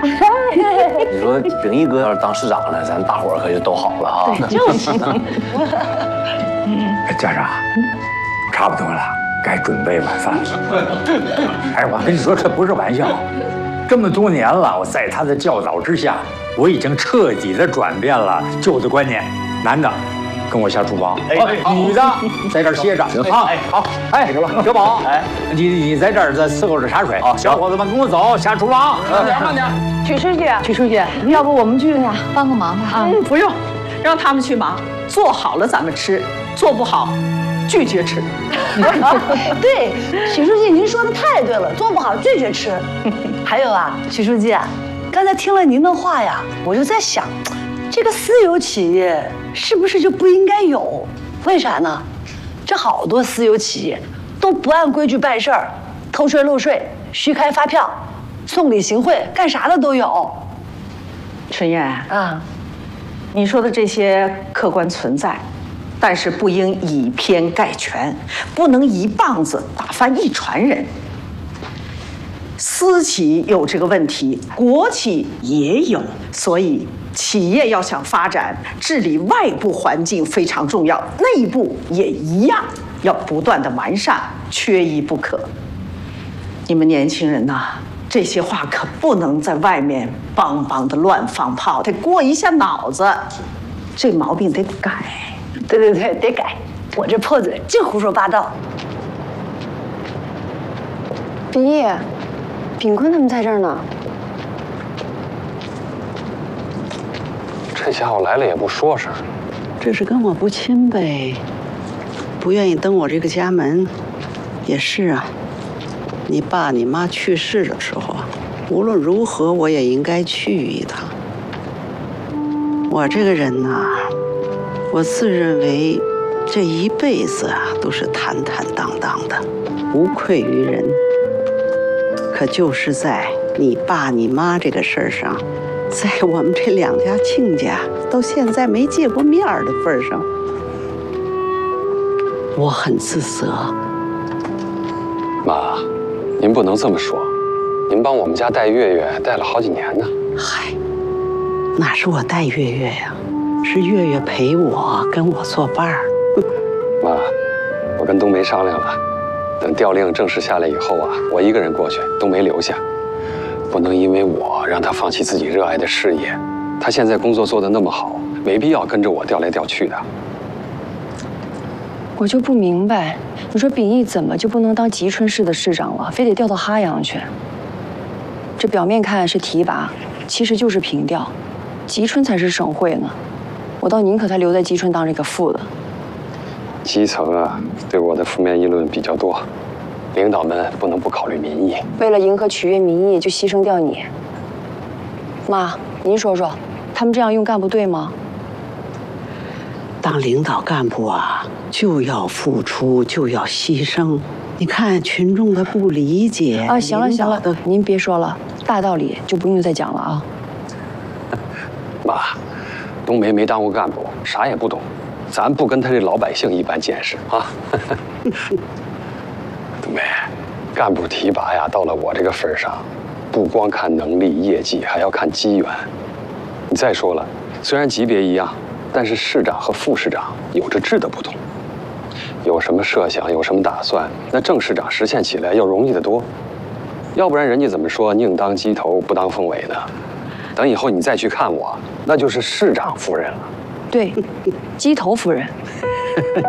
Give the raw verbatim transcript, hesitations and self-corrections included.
你说秉义哥要是当市长了，咱大伙儿可就都好了啊。 就是。 家长，差不多了，该准备晚饭了。哎，我跟你说，这不是玩笑。这么多年了，我在他的教导之下，我已经彻底的转变了旧的观念。男的，跟我下厨房；哎，女的在这儿歇着。啊，哎，好，哎，小宝，哎，你你在这儿再伺候着茶水。啊，小伙子们，跟我走，下厨房。慢点，慢点。 曲书记， 曲书记，要不我们去呀帮个忙吧？ 啊，不用，让他们去忙，做好了咱们吃，做不好拒绝吃。 对，许书记您说的太对了，做不好拒绝吃。还有啊，许书记，刚才听了您的话呀，我就在想，这个私有企业是不是就不应该有？为啥呢？这好多私有企业都不按规矩办事儿，偷税漏税、虚开发票、送礼行贿，干啥的都有。 春燕啊， 你说的这些客观存在，但是不应以偏概全，不能一棒子打翻一船人。私企有这个问题，国企也有，所以企业要想发展，治理外部环境非常重要，内部也一样要不断的完善，缺一不可。你们年轻人呐，这些话可不能在外面梆梆的乱放炮，得过一下脑子，这毛病得改。 对对对，得改，我这破嘴净胡说八道。 秉义，秉坤他们在这儿呢。 这家伙来了也不说声， 这是跟我不亲呗，不愿意登我这个家门。也是啊，你爸你妈去世的时候啊，无论如何我也应该去一趟。我这个人呐、啊，我自认为这一辈子啊都是坦坦荡荡的，无愧于人。可就是在你爸你妈这个事儿上，在我们这两家亲家到现在没见过面的份上，我很自责。 妈，您不能这么说，您帮我们家带月月带了好几年呢。 嗨，哪是我带月月呀，是月月陪我跟我作伴儿。 妈，我跟冬梅商量了，等调令正式下来以后啊，我一个人过去，冬梅留下。不能因为我让她放弃自己热爱的事业。她现在工作做得那么好，没必要跟着我调来调去的。 我就不明白，你说秉义怎么就不能当吉春市的市长了，非得调到哈阳去？这表面看是提拔，其实就是平调。吉春才是省会呢，我倒宁可他留在吉春当这个副的。 基层啊，对我的负面议论比较多，领导们不能不考虑民意。 为了迎合取悦民意，就牺牲掉你。妈，您说说，他们这样用干部对吗？ 当领导干部啊，就要付出，就要牺牲。你看群众的不理解啊！行了行了，您别说了，大道理就不用再讲了啊。 妈，冬梅没当过干部，啥也不懂，咱不跟他这老百姓一般见识啊。冬梅，干部提拔呀，到了我这个份上，不光看能力、业绩，还要看机缘。你再说了，虽然级别一样，但是市长和副市长有着质的不同。有什么设想，有什么打算，那正市长实现起来要容易得多。要不然人家怎么说宁当鸡头不当凤尾呢？等以后你再去看我，那就是市长夫人了。 对，鸡头夫人。